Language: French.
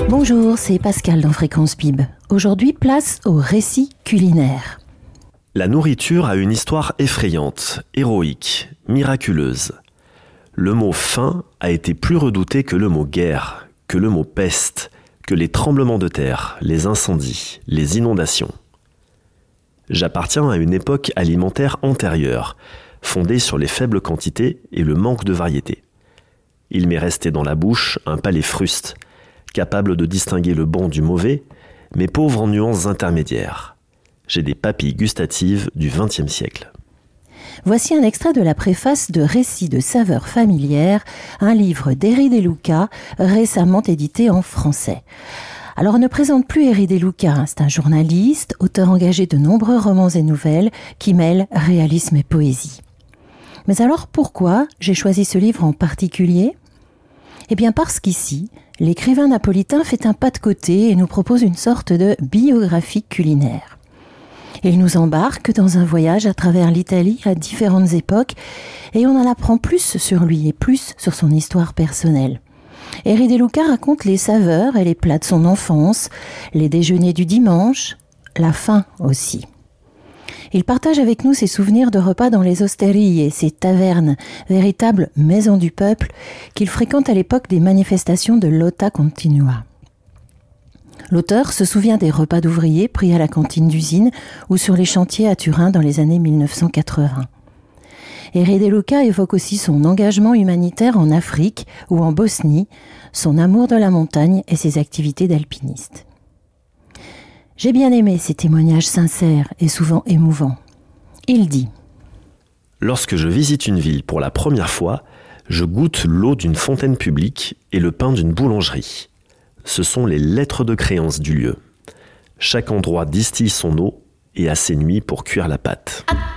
Bonjour, c'est Pascal dans Fréquence Bib. Aujourd'hui, place au récit culinaire. La nourriture a une histoire effrayante, héroïque, miraculeuse. Le mot faim a été plus redouté que le mot guerre, que le mot peste, que les tremblements de terre, les incendies, les inondations. J'appartiens à une époque alimentaire antérieure, fondée sur les faibles quantités et le manque de variété. Il m'est resté dans la bouche un palais fruste, capable de distinguer le bon du mauvais, mais pauvre en nuances intermédiaires. J'ai des papilles gustatives du XXe siècle. Voici un extrait de la préface de Récits de saveurs familières, un livre d'Eri De Luca, récemment édité en français. Alors, on ne présente plus Eri De Luca, c'est un journaliste, auteur engagé de nombreux romans et nouvelles qui mêlent réalisme et poésie. Mais alors, pourquoi j'ai choisi ce livre en particulier ? Eh bien parce qu'ici, l'écrivain napolitain fait un pas de côté et nous propose une sorte de biographie culinaire. Il nous embarque dans un voyage à travers l'Italie à différentes époques et on en apprend plus sur lui et plus sur son histoire personnelle. Eri De Luca raconte les saveurs et les plats de son enfance, les déjeuners du dimanche, la faim aussi. Il partage avec nous ses souvenirs de repas dans les osterie, ces tavernes, véritables maisons du peuple, qu'il fréquente à l'époque des manifestations de Lotta Continua. L'auteur se souvient des repas d'ouvriers pris à la cantine d'usine ou sur les chantiers à Turin dans les années 1980. Eri De Luca évoque aussi son engagement humanitaire en Afrique ou en Bosnie, son amour de la montagne et ses activités d'alpiniste. J'ai bien aimé ces témoignages sincères et souvent émouvants. Il dit : Lorsque je visite une ville pour la première fois, je goûte l'eau d'une fontaine publique et le pain d'une boulangerie. Ce sont les lettres de créance du lieu. Chaque endroit distille son eau et a ses nuits pour cuire la pâte.